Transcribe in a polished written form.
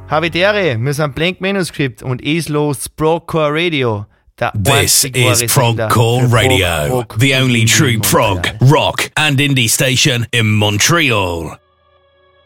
Habitäre, wir sind Blank Manuscript und ist los Progcore Radio. This is Progcore Radio, the only true prog, rock and indie station in Montreal.